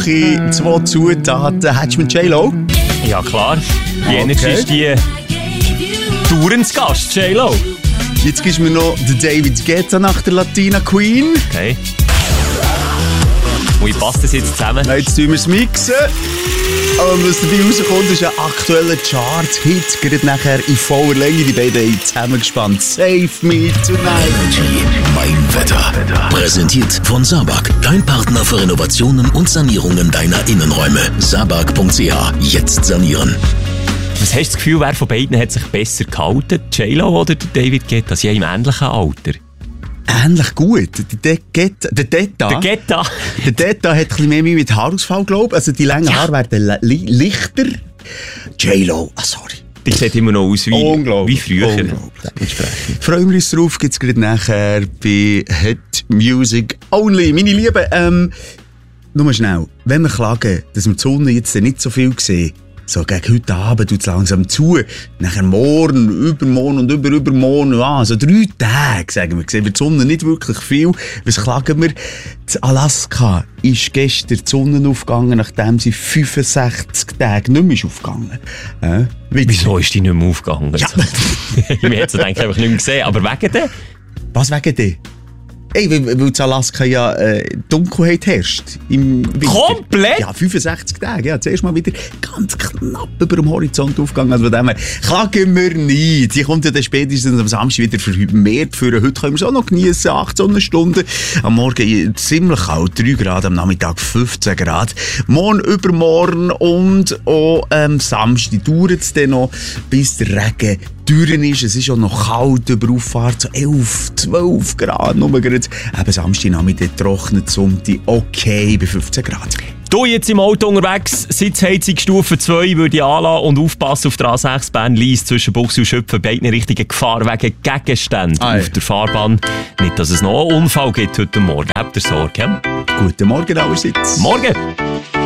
Küche, 2 Zutaten. Hättest du mit J-Lo? Ja, klar. Jenes ist die Tourensgast, J-Lo. Jetzt gibst du mir noch den David Guetta nach der Latina Queen. Okay. Wie passt das jetzt zusammen? Jetzt tun wir es mixen. Und was dabei rauskommt, ist ein aktueller Chart-Hit. Gerade nachher in voller Länge. Die beiden haben zusammengespannt. Save me tonight. Energy Mein Wetter. Präsentiert von Sabag. Dein Partner für Renovationen und Sanierungen deiner Innenräume. Sabag.ch. Jetzt sanieren. Was hast du das Gefühl, wer von beiden hat sich besser gehalten? J-Lo oder David Guetta? Sie haben im ähnlichen Alter. Ähnlich gut. Der Guetta hat ein bisschen mehr mit Haarausfall, glaube ich. Also die langen Haare werden lichter. J-Lo, sorry. Die sieht immer noch aus wie früher. Unglaublich. Freuen wir uns drauf, gibt es gerade nachher bei Hit Music Only. Meine Lieben, nur mal schnell, wenn wir klagen, dass wir die Sonne jetzt nicht so viel sehen, so gegen heute Abend tut es langsam zu. Nachher morgen, übermorgen und übermorgen, also 3 Tage, sagen wir, sehen wir die Sonne nicht wirklich viel. Was klagen wir? In Alaska ist gestern die Sonne aufgegangen, nachdem sie 65 Tage nicht mehr aufgegangen. Wieso ist die nicht mehr aufgegangen? Ja. Ich hätte es eigentlich einfach nicht mehr gesehen, aber wegen der? Was wegen der? Ey, weil in Alaska ja Dunkelheit herrscht. Im Winter. Komplett? Ja, 65 Tage. Ja, zuerst mal wieder ganz knapp über dem Horizont aufgegangen. Also von dem her klagen wir nicht. Sie kommt ja dann spätestens am Samstag wieder vermehrt für. Heute können wir es auch noch geniessen, 8 Sonnenstunden. Am Morgen ziemlich kalt, 3 Grad, am Nachmittag 15 Grad. Morgen, übermorgen und auch Samstag dauert es dann noch, bis der Regen durch ist. Es ist auch noch kalt über Auffahrt, so 11, 12 Grad. Nur gerade eben Samstagnachmittag trocknet, Sonntag okay bei 15 Grad. Du jetzt im Auto unterwegs, Sitzheizung Stufe 2 würde ich anlassen und aufpassen auf der A6 Bern-Lies zwischen Buchs und Schöpfen, beiden richtigen Gefahr wegen Gegenständen auf der Fahrbahn. Nicht, dass es noch einen Unfall gibt heute Morgen. Habt ihr Sorge? Guten Morgen allerseits. Morgen!